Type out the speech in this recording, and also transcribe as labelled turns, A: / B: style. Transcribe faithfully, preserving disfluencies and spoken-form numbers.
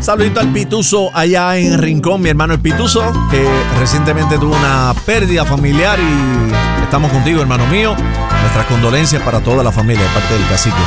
A: Saludito al Pituso allá en Rincón, mi hermano el Pituso, que recientemente tuvo una pérdida familiar y estamos contigo, hermano mío. Nuestras condolencias para toda la familia de parte del cacique.